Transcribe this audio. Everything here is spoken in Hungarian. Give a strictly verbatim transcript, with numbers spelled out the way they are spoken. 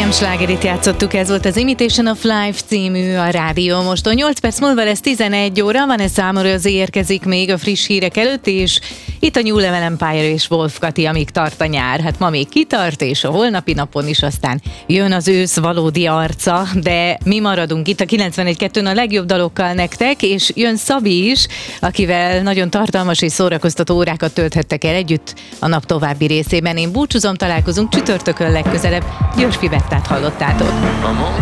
em slágerit játszottuk, ez volt az Imitation of Life című a Rádió Moston. nyolc perc múlva lesz tizenegy óra, van ez számomra, az érkezik még a friss hírek előtt, és itt a New Level Empire és Wolf Kati, amíg tart a nyár. Hát ma még kitart, és a holnapi napon is aztán jön az ősz valódi arca, de mi maradunk itt a kilencvenegy kettőn a legjobb dalokkal nektek, és jön Szabi is, akivel nagyon tartalmas és szórakoztató órákat tölthettek el együtt a nap további részében. Én búcsúzom, találkozunk csütörtökön legközelebb. György Fibettát hallottátok.